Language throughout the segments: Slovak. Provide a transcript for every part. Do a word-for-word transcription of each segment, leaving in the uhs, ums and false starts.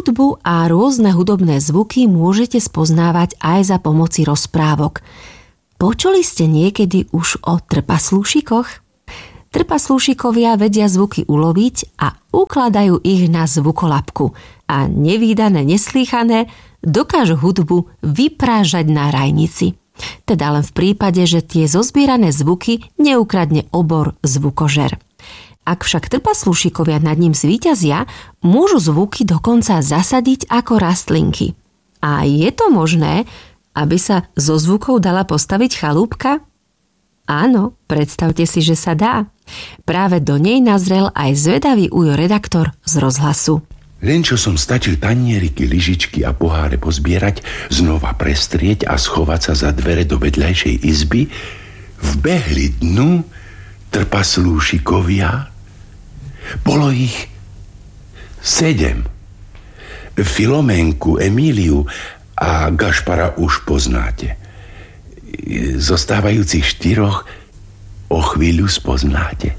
Hudbu a rôzne hudobné zvuky môžete spoznávať aj za pomoci rozprávok. Počuli ste niekedy už o trpaslúšikoch? Trpaslúšikovia vedia zvuky uloviť a ukladajú ich na zvukolapku a nevídané, neslýchané dokážu hudbu vyprážať na rajnici. Teda len v prípade, že tie zozbierané zvuky neukradne obor zvukožer. Ak však trpaslúšikovia nad ním zvíťazia, môžu zvuky dokonca zasadiť ako rastlinky. A je to možné, aby sa zo zvukov dala postaviť chalúbka? Áno, predstavte si, že sa dá. Práve do nej nazrel aj zvedavý Ujo redaktor z rozhlasu. Len čo som stačil tanieriky, lyžičky a poháre pozbierať, znova prestrieť a schovať sa za dvere do vedľajšej izby, vbehli dnu trpaslúšikovia. Bolo ich sedem. Filomenku, Emíliu a Gašpara už poznáte. Zostávajúcich štyroch o chvíľu spoznáte.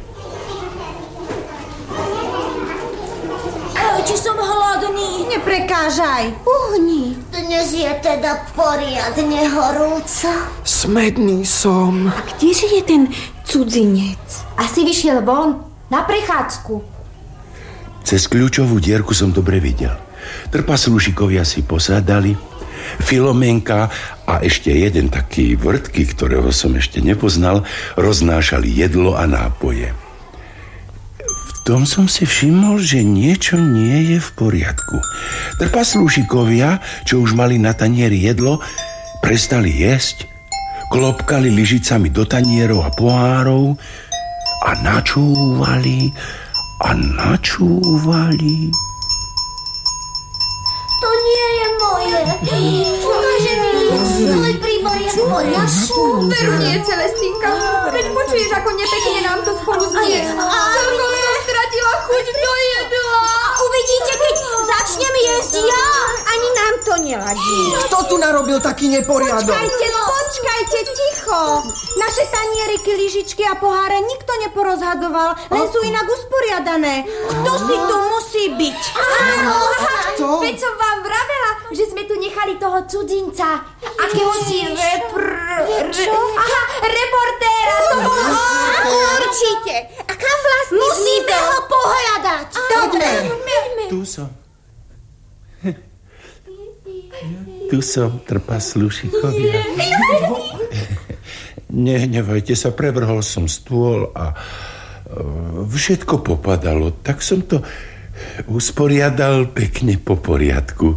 Či som hladný? Neprekážaj. Uhni. Dnes je teda poriadne horúco. Smedný som. A kdeže je ten cudzinec? Asi vyšiel von na prechádzku. Cez kľúčovú dierku som dobre videl. Trpaslúšikovia si posádali. Filomenka a ešte jeden taký vrtky, ktorého som ešte nepoznal, roznášali jedlo a nápoje. V tom som si všimol, že niečo nie je v poriadku. Trpaslúšikovia, čo už mali na tanieri jedlo, prestali jesť, klopkali lyžicami do tanierov a pohárov a načúvali a načúvali. To nie je moje. Ukáže mi, môj príbor je v poriadku. Veru nie, Celestínka. Veď počuješ, ako nepekne nám to spolu znie. Celkom som stratila chuť do jedla. Uvidíte, keď začnem jesť ja. Ani nám to neladí. Kto tu narobil taký neporiadok? Počkajte, počkajte, ticho. Naše tanieriky, lyžičky a poháre nikto neporozhadzoval, len sú inak usporiadané. Kto si tu musí byť? Áno. Kto? Veď som vám vravela, že sme tu nechali toho cudzinca. Akého si repr... Čo? Aha, reportéra. Určite. A kam vlastne musíme ho pohľadať? Dobre. Tu som. Tu som, trpaslúšikovia. Nehnevajte sa, prevrhol som stôl a všetko popadalo. Tak som to usporiadal pekne po poriadku.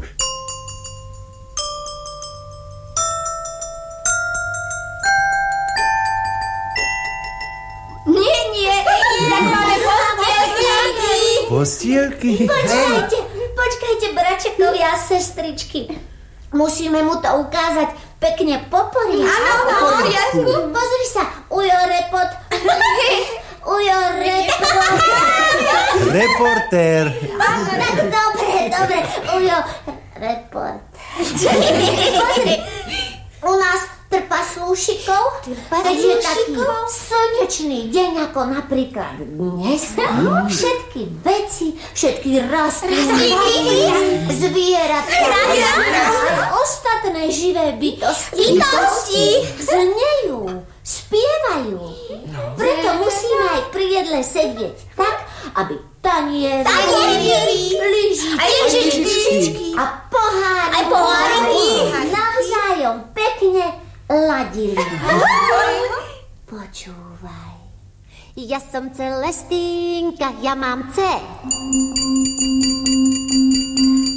Nie, nie, inak máme postielky. Postielky? Počkajte, počkajte, bračekovia a sestričky. Musíme mu to ukázať pekne po poriadku. Áno, po poriadku. Pozri sa, Ujo repot. Ujo repot. Reportér. Tak dobre, dobre, Ujo report. Pozri, u nás trpaslúšikov, keď je taký slnečný deň, ako napríklad dnes, všetky veci, všetky rastliny, zvieratka a ostatné živé bytosti, bytosti znejú, spievajú. Preto musíme aj pri jedle sedieť tak, aby tanieri, lyžičky a poháry navzájom pekne ladili. Počúvaj. Ja som Celestínka, ja mám C.